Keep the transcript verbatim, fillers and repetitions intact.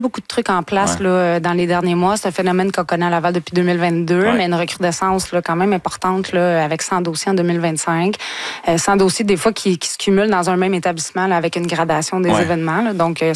beaucoup de trucs en place Ouais. là, dans les derniers mois. C'est un phénomène qu'on connaît à Laval depuis deux mille vingt-deux, Ouais. mais une recrudescence là, quand même importante là, avec cent dossiers en deux mille vingt-cinq. Euh, cent dossiers, des fois, qui, qui se cumulent dans un même établissement là, avec une gradation des Ouais. événements. Là. Donc, euh,